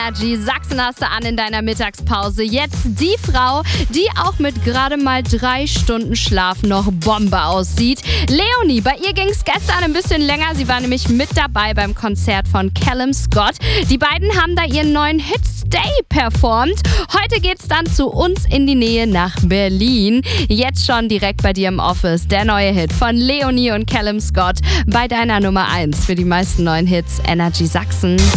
Energy Sachsen hast du an in deiner Mittagspause. Jetzt die Frau, die auch mit gerade mal 3 Stunden Schlaf noch Bombe aussieht. Leonie, bei ihr ging es gestern ein bisschen länger. Sie war nämlich mit dabei beim Konzert von Callum Scott. Die beiden haben da ihren neuen Hit Stay performt. Heute geht's dann zu uns in die Nähe nach Berlin. Jetzt schon direkt bei dir im Office. Der neue Hit von Leonie und Callum Scott bei deiner Nummer 1 für die meisten neuen Hits Energy Sachsen.